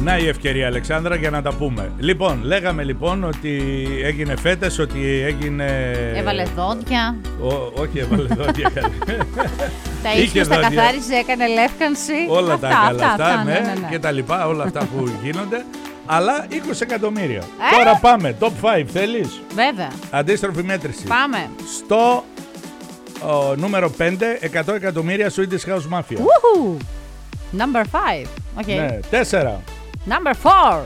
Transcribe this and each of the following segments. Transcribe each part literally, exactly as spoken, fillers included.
Να η ευκαιρία, Αλεξάνδρα, για να τα πούμε. Λοιπόν, λέγαμε λοιπόν ότι έγινε φέτες, ότι έγινε... Έβαλε δόντια. Ο, όχι, έβαλε δόντια. Τα ίσως τα καθάρισε, έκανε λεύκανση. Όλα αυτά, τα καλά αυτά, αυτά, αυτά, ναι, ναι, ναι, ναι. και τα λοιπά, όλα αυτά που γίνονται. Αλλά είκοσι εκατομμύρια. Ε? Τώρα πάμε, top πέντε, θέλεις? Βέβαια. Αντίστροφη μέτρηση. Πάμε. Στο ο, νούμερο πέντε, εκατό εκατομμύρια Swedish House Mafia. Woohoo! Number five. Okay. Ναι, τέσσερα. Number four.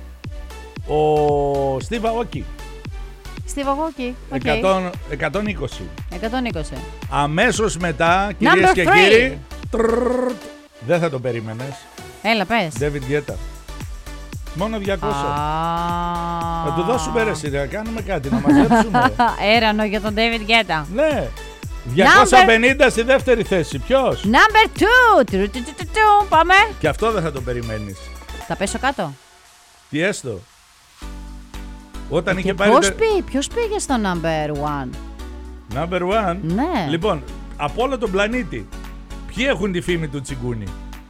Ο Steve Aoki. Steve Aoki. Okay. εκατόν είκοσι. εκατόν είκοσι. Αμέσως μετά, κυρίες και κύριοι, τρρρρ, δεν θα το περίμενες. Έλα, πες. David Guetta. Μόνο διακόσια. Ah. Θα του δώσουμε ρε εσύ, να κάνουμε κάτι, να μαζέψουμε. Έρανο για τον David Guetta. Ναι. διακόσια πενήντα στη δεύτερη θέση. Ποιος? Number two. Πάμε. Και αυτό δεν θα το περιμένεις. Θα πέσω κάτω. Τι έστω. Όταν και είχε πάρει... Πώς πήγε, ποιος πήγε στο number one? Number one. Ναι. Λοιπόν, από όλο τον πλανήτη, ποιοι έχουν τη φήμη του τσιγκούνι?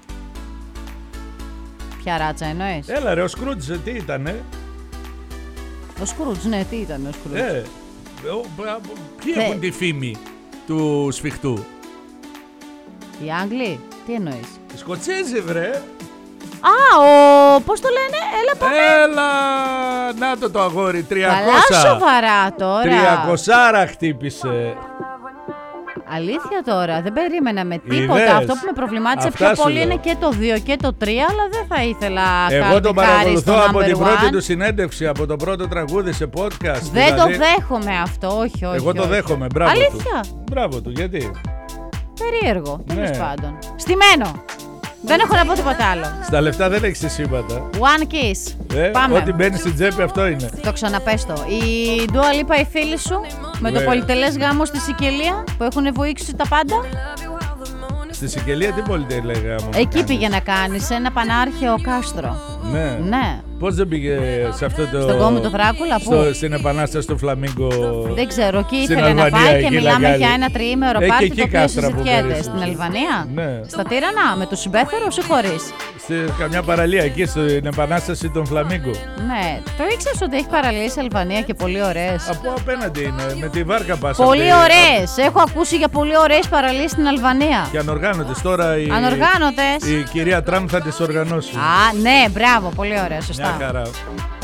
Ποια ράτσα εννοείς? Έλα ρε, ο Σκρούτζ, τι ήτανε? Ο Σκρούτζ, ναι, τι ήταν ο Σκρούτζ? Ε, ο, ποιοι έχουν τη φήμη του σφιχτού? Οι Άγγλοι, τι εννοείς? Οι Σκοτσέζοι, βρε. Α, ο... πώς το λένε, έλα πάμε. Έλα, να το το αγόρι, τριακόσια. Καλά σοβαρά τώρα. τριακόσια χτύπησε. Αλήθεια τώρα, δεν περίμενα με τίποτα. Είδες. Αυτό που με προβλημάτισε Αυτά πιο σου πολύ λέω. είναι και το δύο και το τρία, αλλά δεν θα ήθελα Εγώ τον παρακολουθώ από την πρώτη one. του συνέντευξη, από το πρώτο τραγούδι σε podcast. Δεν δηλαδή... το δέχομαι αυτό, όχι, όχι. Εγώ το όχι. δέχομαι, μπράβο Αλήθεια. του. Μπράβο του, γιατί? Περίεργο, τέλος Ναι. πάντων. Στημένο. Δεν έχω να πω τίποτα άλλο. Στα λεφτά δεν έχεις σήματα. One kiss. Ε, Πάμε. ό,τι μπαίνει στην τσέπη αυτό είναι. Το ξαναπέστο. Η Dua Lipa, η φίλη σου, με το Ναι. πολυτελές γάμο στη Σικελία που έχουν βοήξει τα πάντα. Στη Σικελία τι πολυτέλεια γάμο? Εκεί πήγε να κάνει σε ένα πανάρχαιο κάστρο. Ναι. Ναι. Πώς δεν πήγε σε αυτό το... Στον κόμμα του Δράκουλα, στο, πού? στην επανάσταση του Φλαμίγκο. Δεν ξέρω, εκεί στην ήθελε να Αλβανία, πάει και εκεί μιλάμε λαγκάλι. για ένα τριήμερο Έχει πάρτι εκεί το οποίο κάστρα που συζητιέται. περίσσεψε. Στην Αλβανία, Ναι. στα Τύρανα, με τους συμπέθερους ή χωρίς? Σε καμιά παραλία εκεί στην επανάσταση των Φλαμίγκο. Ναι, το ήξερες ότι έχει παραλίες Αλβανία και πολύ ωραίες? Από απέναντι είναι, με τη βάρκα πας. Πολύ αυτή. ωραίες! Έχω ακούσει για πολύ ωραίες παραλίες στην Αλβανία. Και ανοργάνωτες τώρα η, Ανοργάνωτες. η κυρία Τραμπ θα τις οργανώσει. Α, ναι, μπράβο, πολύ ωραία, σωστά. Μια χαρά.